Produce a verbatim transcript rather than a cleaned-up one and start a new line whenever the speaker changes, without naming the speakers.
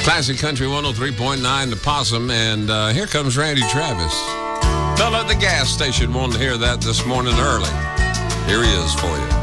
Classic Country one oh three point nine, The Possum, and uh, here comes Randy Travis. Fella at the gas station wanted to hear that this morning early. Here he is for you.